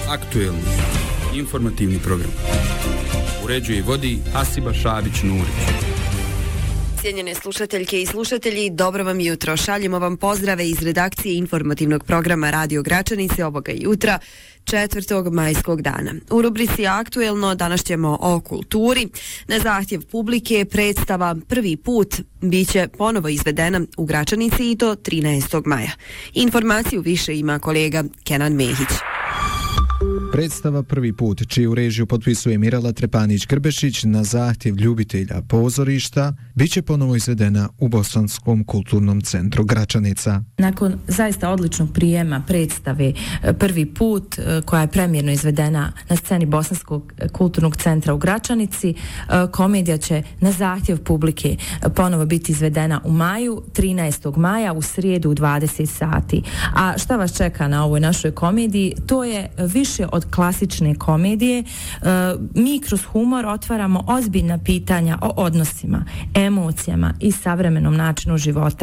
Aktuelni informativni program. Uređuje i vodi Hasiba Šabić-Nurić. Cijenjene slušateljke i slušatelji, dobro vam jutro. Šaljemo vam pozdrave iz redakcije informativnog programa Radio Gračanice ovoga jutra, 4. majskog dana. U rubrici Aktuelno danas ćemo o kulturi. Na zahtjev publike predstava Prvi put biće ponovo izvedena u Gračanici i to 13. maja. Informaciju više ima kolega Kenan Mehić. Predstava Prvi put, čiju režiju potpisuje Mirela Trepanić-Grbešić na zahtjev ljubitelja pozorišta, biće ponovo izvedena u Bosanskom kulturnom centru Gračanica. Nakon zaista odličnog prijema predstave Prvi put, koja je premijerno izvedena na sceni Bosanskog kulturnog centra u Gračanici, komedija će na zahtjev publike ponovo biti izvedena u maju, 13. maja u srijedu u 20 sati. A šta vas čeka na ovoj našoj komediji? To je više od klasične komedije. Mi kroz humor otvaramo ozbiljna pitanja o odnosima, emocijama i savremenom načinu života.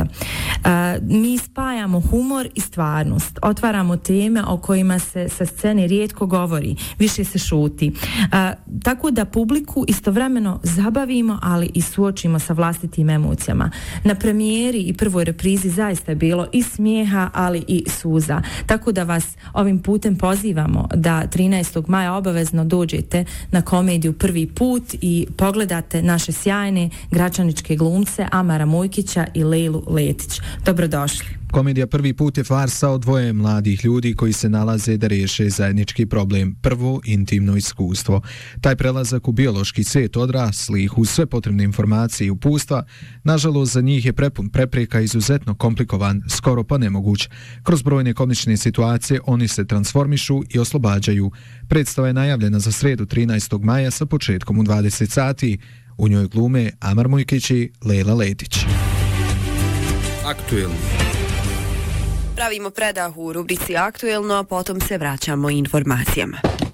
Mi spajamo humor i stvarnost. Otvaramo teme o kojima se sa scene rijetko govori, više se šuti. Tako da publiku istovremeno zabavimo, ali i suočimo sa vlastitim emocijama. Na premijeri i prvoj reprizi zaista je bilo i smijeha, ali i suza. Tako da vas ovim putem pozivamo da 13. maja obavezno dođete na komediju Prvi put i pogledate naše sjajne gračaničke glumce Amara Mujkića i Lejlu Letić. Dobrodošli. Komedija Prvi put je farsa o dvoje mladih ljudi koji se nalaze da riješe zajednički problem, prvo intimno iskustvo. Taj prelazak u biološki svijet odraslih uz sve potrebne informacije i upustva, nažalost za njih je prepun prepreka, izuzetno komplikovan, skoro pa nemoguć. Kroz brojne komične situacije oni se transformišu i oslobađaju. Predstava je najavljena za srijedu 13. maja sa početkom u 20 sati. U njoj glume Amar Mujkić i Lejla Letić. Aktuelni. Pravimo predah u rubrici Aktuelno, a potom se vraćamo informacijama.